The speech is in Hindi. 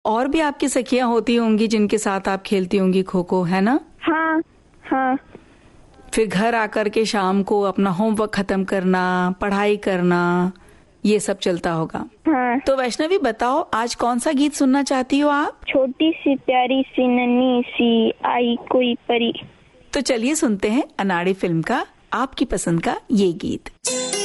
और भी आपकी सखियां होती होंगी जिनके साथ आप खेलती होंगी खो खो, है ना? हाँ हाँ। फिर घर आकर के शाम को अपना होमवर्क खत्म करना, पढ़ाई करना, ये सब चलता होगा। हाँ। तो वैष्णवी बताओ, आज कौन सा गीत सुनना चाहती हो आप? छोटी सी प्यारी सी नन्ही सी आई कोई परी। तो चलिए सुनते हैं अनाड़ी फिल्म का आपकी पसंद का ये गीत।